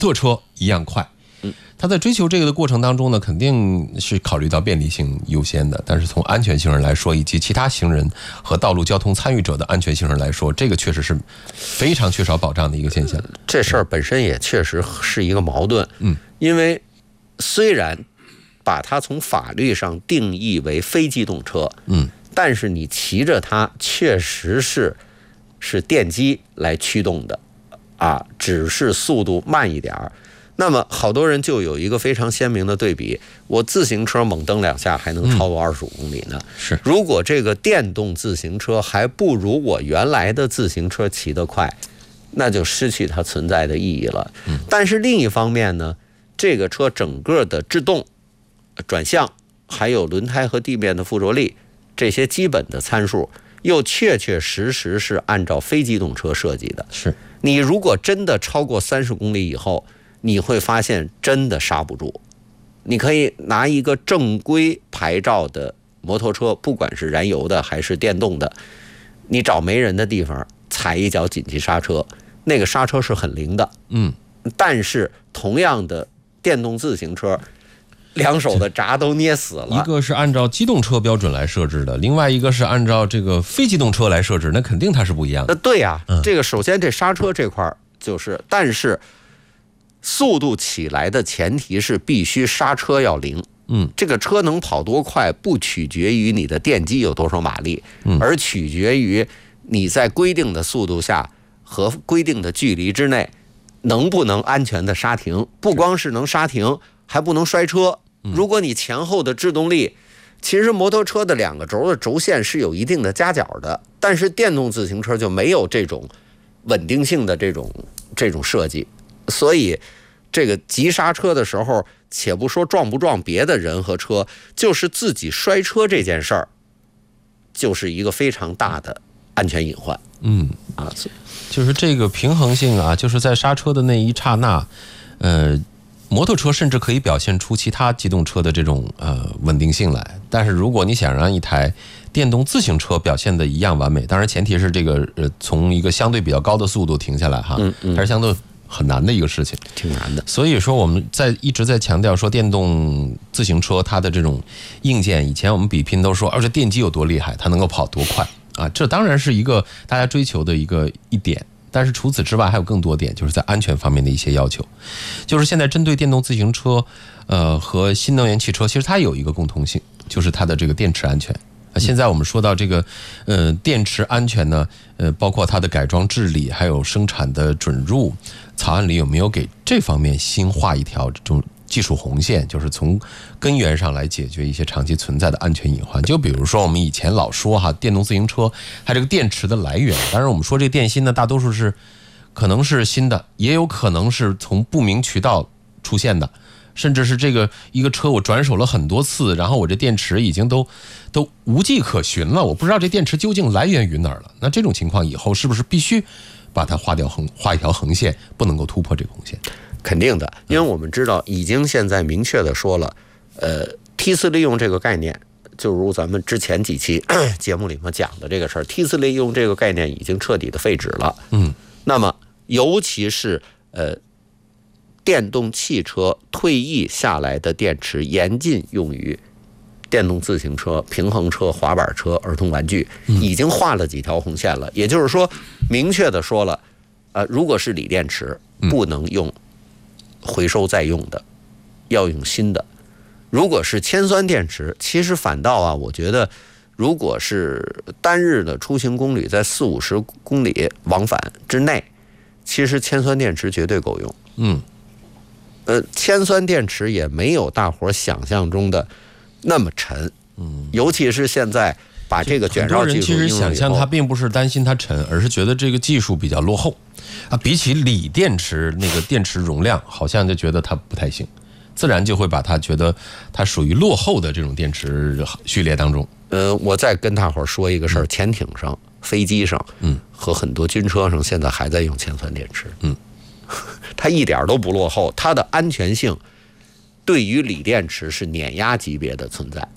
特车一样快。他在追求这个的过程当中呢，肯定是考虑到便利性优先的，但是从安全性上来说，以及其他行人和道路交通参与者的安全性上来说，这个确实是非常缺少保障的一个现象。 这事儿本身也确实是一个矛盾，因为虽然把它从法律上定义为非机动车，但是你骑着它确实是电机来驱动的，只是速度慢一点儿。那么好多人就有一个非常鲜明的对比，我自行车猛蹬两下还能超过25公里呢。 是， 如果这个电动自行车还不如我原来的自行车骑得快，那就失去它存在的意义了。但是另一方面呢，这个车整个的制动、转向，还有轮胎和地面的附着力这些基本的参数，又确确实实是按照非机动车设计的。 是， 你如果真的超过30公里以后，你会发现真的刹不住。你可以拿一个正规牌照的摩托车，不管是燃油的还是电动的，你找没人的地方踩一脚紧急刹车，那个刹车是很灵的。但是同样的电动自行车，两手的闸都捏死了。 一个是按照机动车标准来设置的，另外一个是按照这个非机动车来设置，那肯定它是不一样的。 对呀，这个首先这刹车这块就是，但是速度起来的前提是必须刹车要灵。这个车能跑多快不取决于你的电机有多少马力，而取决于你在规定的速度下和规定的距离之内能不能安全的刹停。不光是能刹停，还不能摔车。如果你前后的制动力，其实摩托车的两个轴的轴线是有一定的夹角的，但是电动自行车就没有这种稳定性的这种设计。所以这个急刹车的时候，且不说撞不撞别的人和车，就是自己摔车这件事儿，就是一个非常大的安全隐患。 就是这个平衡性啊，就是在刹车的那一刹那，摩托车甚至可以表现出其他机动车的这种稳定性来。但是如果你想让一台电动自行车表现的一样完美，当然前提是这个从一个相对比较高的速度停下来哈，还是相对很难的一个事情， 挺难的。 所以说我们一直在强调说电动自行车它的这种硬件，以前我们比拼都说，而且电机有多厉害，它能够跑多快啊，这当然是一个大家追求的一点。但是除此之外还有更多点，就是在安全方面的一些要求。就是现在针对电动自行车和新能源汽车，其实它有一个共同性，就是它的这个电池安全。现在我们说到这个电池安全呢，包括它的改装治理，还有生产的准入，草案里有没有给这方面新画一条这种技术红线，就是从根源上来解决一些长期存在的安全隐患。就比如说我们以前老说哈，电动自行车它这个电池的来源，当然我们说这个电芯呢，大多数是可能是新的，也有可能是从不明渠道出现的，甚至是这个一个车我转手了很多次，然后我这电池已经都无迹可寻了，我不知道这电池究竟来源于哪儿了。那这种情况以后是不是必须把它画一条横线，不能够突破这个红线？ 肯定的，因为我们知道已经现在明确的说了梯次利用这个概念，就如咱们之前几期节目里面讲的这个事儿，梯次利用这个概念已经彻底的废止了。那么尤其是电动汽车退役下来的电池严禁用于电动自行车、平衡车、滑板车、儿童玩具，已经画了几条红线了。也就是说，明确的说了，如果是锂电池，不能用回收再用的，要用新的。如果是铅酸电池，其实反倒我觉得，如果是单日的出行公里在40-50公里往返之内，其实铅酸电池绝对够用。铅酸电池也没有大伙想象中的那么沉。尤其是现在把这个卷绕技术应用以后，很多人其实想象它并不是担心它沉，而是觉得这个技术比较落后比起锂电池那个电池容量，好像就觉得它不太行，自然就会把它觉得它属于落后的这种电池序列当中。 我再跟大伙说一个事儿，潜艇上、飞机上，和很多军车上现在还在用铅酸电池。它一点都不落后，它的安全性对于锂电池是碾压级别的存在。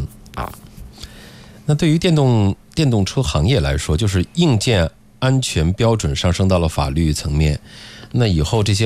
那对于电动车行业来说，就是硬件安全标准上升到了法律层面，那以后这些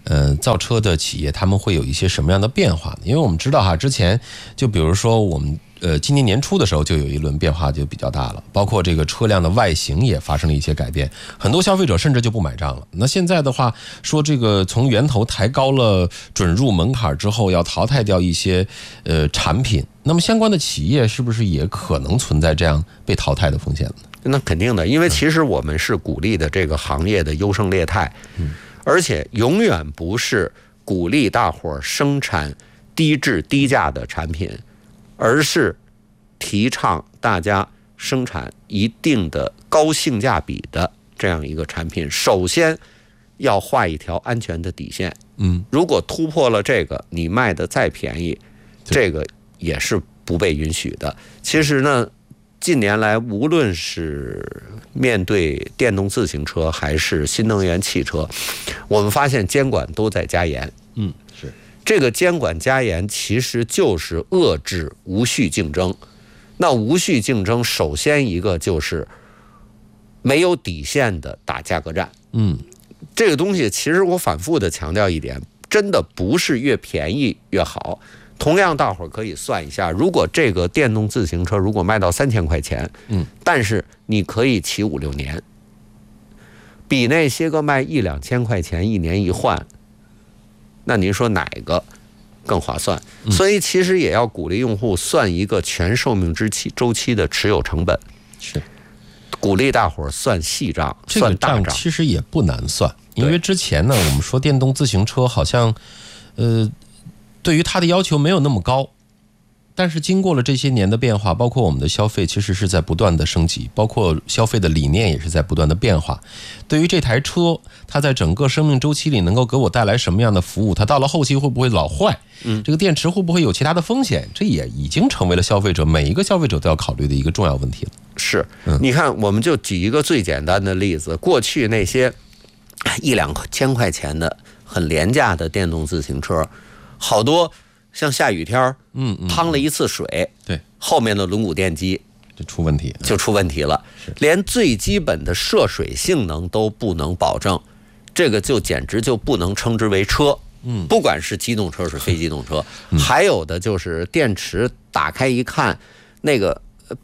造车的企业他们会有一些什么样的变化呢？因为我们知道哈，之前就比如说我们今年年初的时候就有一轮变化就比较大了，包括这个车辆的外形也发生了一些改变，很多消费者甚至就不买账了。那现在的话说这个从源头抬高了准入门槛之后，要淘汰掉一些产品，那么相关的企业是不是也可能存在这样被淘汰的风险呢？ 那肯定的，因为其实我们是鼓励的这个行业的优胜劣汰，而且永远不是鼓励大伙生产低质低价的产品，而是提倡大家生产一定的高性价比的这样一个产品。首先要画一条安全的底线，如果突破了这个，你卖的再便宜，这个也是不被允许的。其实呢，近年来无论是面对电动自行车还是新能源汽车，我们发现监管都在加严。 是这个监管加严其实就是遏制无序竞争。那无序竞争首先一个就是没有底线的打价格战。这个东西其实我反复的强调一点，真的不是越便宜越好。同样大伙儿可以算一下，如果这个电动自行车如果卖到3000块钱，但是你可以骑5、6年，比那些个卖1、2千块钱1年一换，那您说哪个更划算？所以其实也要鼓励用户算一个全寿命周期的持有成本， 是鼓励大伙儿算细账， 这个算大账。 其实也不难算，因为之前呢，我们说电动自行车好像，对于它的要求没有那么高，但是经过了这些年的变化，包括我们的消费其实是在不断的升级，包括消费的理念也是在不断的变化。对于这台车，它在整个生命周期里能够给我带来什么样的服务，它到了后期会不会老坏，这个电池会不会有其他的风险，这也已经成为了每一个消费者都要考虑的一个重要问题了。 是，你看，我们就举一个最简单的例子，过去那些1、2千块钱的很廉价的电动自行车，好多像下雨天趟了一次水， 对， 后面的轮毂电机就出问题了， 连最基本的涉水性能都不能保证，这个就简直就不能称之为车。不管是机动车是非机动车，还有的就是电池打开一看，那个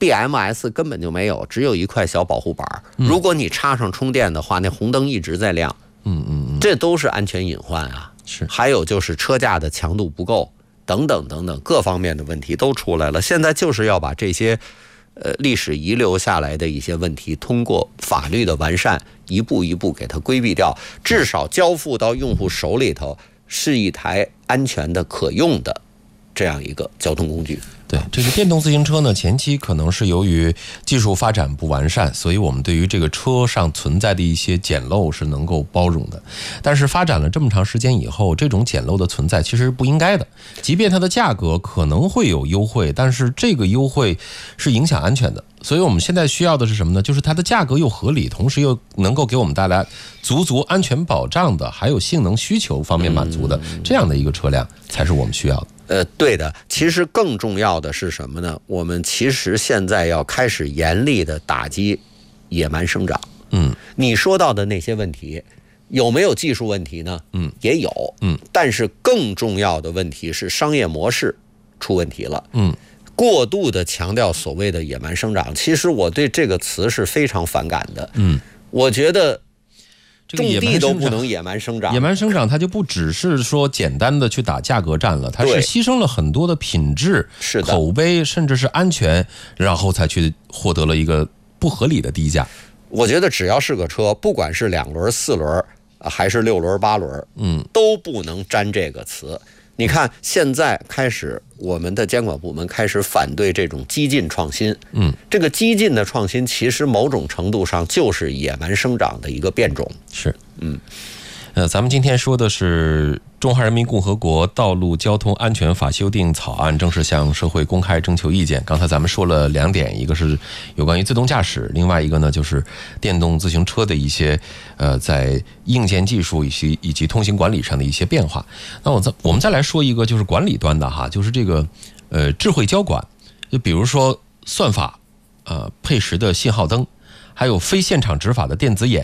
BMS 根本就没有，只有一块小保护板。如果你插上充电的话，那红灯一直在亮。这都是安全隐患啊。 是， 还有就是车架的强度不够，等等等等，各方面的问题都出来了。现在就是要把这些历史遗留下来的一些问题，通过法律的完善，一步一步给它规避掉，至少交付到用户手里头是一台安全的、可用的这样一个交通工具。 对，这个电动自行车呢，前期可能是由于技术发展不完善，所以我们对于这个车上存在的一些简陋是能够包容的。但是发展了这么长时间以后，这种简陋的存在其实是不应该的。即便它的价格可能会有优惠，但是这个优惠是影响安全的。所以我们现在需要的是什么呢？就是它的价格又合理，同时又能够给我们带来足安全保障的，还有性能需求方面满足的这样的一个车辆，才是我们需要的。 对的，其实更重要的是什么呢？我们其实现在要开始严厉的打击野蛮生长。你说到的那些问题，有没有技术问题呢？也有。但是更重要的问题是商业模式出问题了。过度的强调所谓的野蛮生长，其实我对这个词是非常反感的。我觉得种地都不能野蛮生长， 野蛮生长它就不只是说简单的去打价格战了，它是牺牲了很多的品质、口碑，甚至是安全，然后才去获得了一个不合理的低价。 我觉得只要是个车，不管是2轮、4轮还是6轮、8轮，都不能沾这个词。你看，现在开始，我们的监管部门开始反对这种激进创新。这个激进的创新，其实某种程度上就是野蛮生长的一个变种。 是，咱们今天说的是《中华人民共和国道路交通安全法》修订草案正式向社会公开征求意见。刚才咱们说了2点，一个是有关于自动驾驶，另外一个呢就是电动自行车的一些在硬件技术以及通行管理上的一些变化。那我们再来说一个就是管理端的哈，就是这个智慧交管，就比如说算法、配时的信号灯，还有非现场执法的电子眼。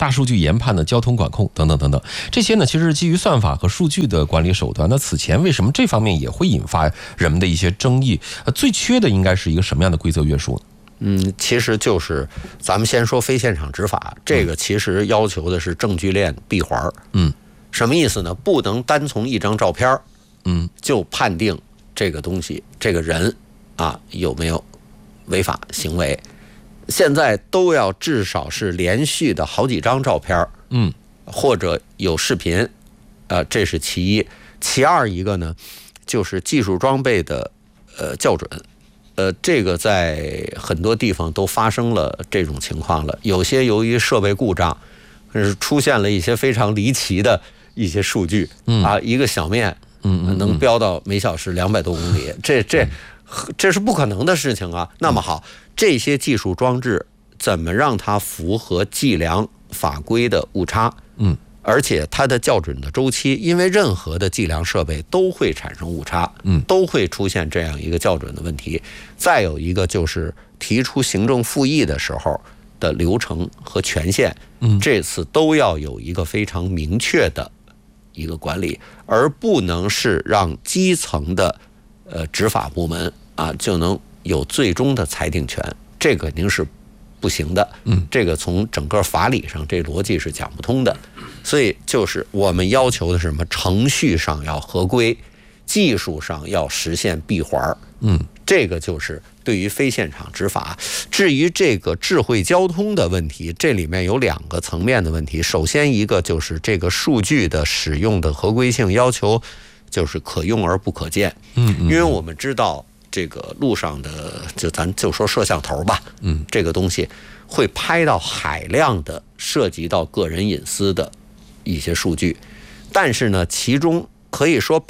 大数据研判的交通管控等等等等，这些呢其实是基于算法和数据的管理手段。那此前为什么这方面也会引发人们的一些争议？最缺的应该是一个什么样的规则约束呢？ 其实就是咱们先说非现场执法，这个其实要求的是证据链闭环。什么意思呢？不能单从一张照片就判定这个东西这个人啊有没有违法行为。现在都要至少是连续的好几张照片，或者有视频，这是其一。其二一个呢，就是技术装备的校准，这个在很多地方都发生了这种情况了。有些由于设备故障，出现了一些非常离奇的一些数据，一个小面，能飙到每小时200多公里，这是不可能的事情啊。那么好，这些技术装置怎么让它符合计量法规的误差？而且它的校准的周期，因为任何的计量设备都会产生误差，都会出现这样一个校准的问题。再有一个就是提出行政复议的时候的流程和权限，这次都要有一个非常明确的一个管理，而不能是让基层的执法部门就能有最终的裁定权，这肯定是不行的。这个从整个法理上这逻辑是讲不通的。所以就是我们要求的是什么？程序上要合规，技术上要实现闭环。这个就是对于非现场执法。至于这个智慧交通的问题，这里面有2个层面的问题。首先一个就是这个数据的使用的合规性要求，就是可用而不可见。因为我们知道这个路上的，咱就说摄像头吧，这个东西会拍到海量的涉及到个人隐私的一些数据，但是呢，其中可以说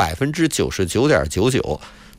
99.99%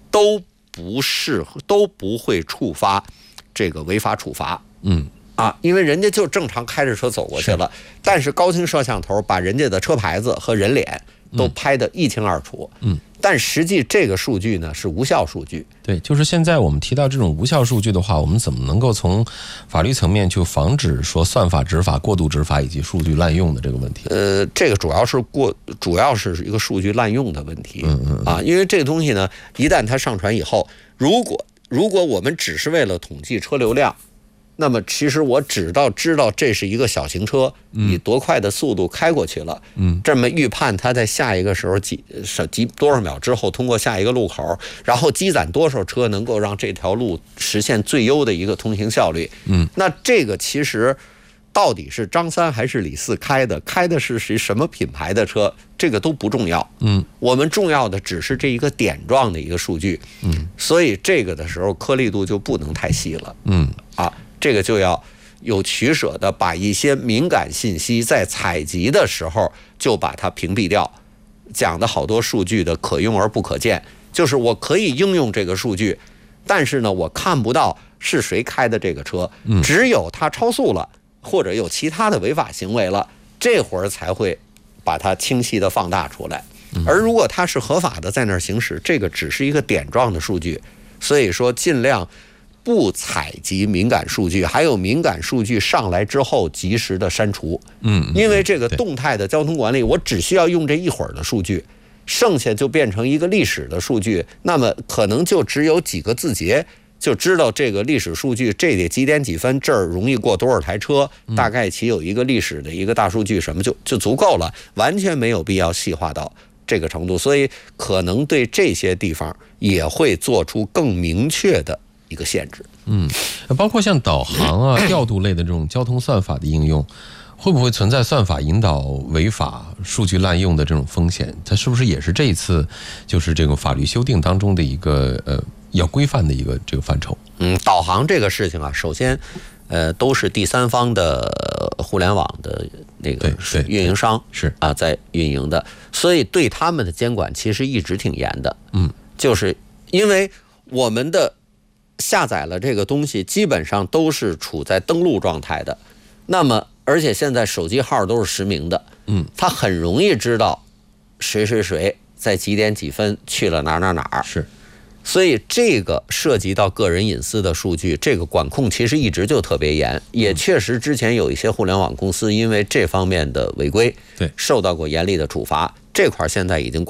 都不会触发这个违法处罚。因为人家就正常开着车走过去了，但是高清摄像头把人家的车牌子和人脸都拍得一清二楚。但实际这个数据呢是无效数据。 对，就是现在我们提到这种无效数据的话，我们怎么能够从法律层面去防止说算法执法、过度执法以及数据滥用的这个问题？ 这个主要是一个数据滥用的问题。因为这个东西呢，一旦它上传以后，如果我们只是为了统计车流量，那么其实我知道这是一个小型车以多快的速度开过去了，这么预判它在下一个时候多少秒之后通过下一个路口，然后积攒多少车能够让这条路实现最优的一个通行效率。那这个其实到底是张三还是李四开的是什么品牌的车，这个都不重要。我们重要的只是这一个点状的一个数据。所以这个的时候颗粒度就不能太细了。这个就要有取舍的把一些敏感信息在采集的时候就把它屏蔽掉。讲的好多数据的可用而不可见，就是我可以应用这个数据，但是呢我看不到是谁开的这个车，只有他超速了或者有其他的违法行为了，这会儿才会把它清晰的放大出来。而如果他是合法的在那儿行驶，这个只是一个点状的数据。所以说尽量不采集敏感数据，还有敏感数据上来之后及时的删除。因为这个动态的交通管理，我只需要用这一会儿的数据，剩下就变成一个历史的数据，那么可能就只有几个字节就知道这个历史数据，这得几点几分，这儿容易过多少台车，大概其有一个历史的一个大数据什么就足够了，完全没有必要细化到这个程度。所以可能对这些地方也会做出更明确的一个限制。 包括像导航调度类的这种交通算法的应用，会不会存在算法引导违法、数据滥用的这种风险？它是不是也是这一次就是这个法律修订当中的一个要规范的一个这个范畴？ 导航这个事情首先都是第三方的互联网的那个运营商是在运营的，所以对他们的监管其实一直挺严的。就是因为我们的下载了这个东西基本上都是处在登录状态的，那么而且现在手机号都是实名的，他很容易知道谁在几点几分去了哪儿。是， 所以这个涉及到个人隐私的数据，这个管控其实一直就特别严，也确实之前有一些互联网公司因为这方面的违规， 对， 受到过严厉的处罚，这块现在已经管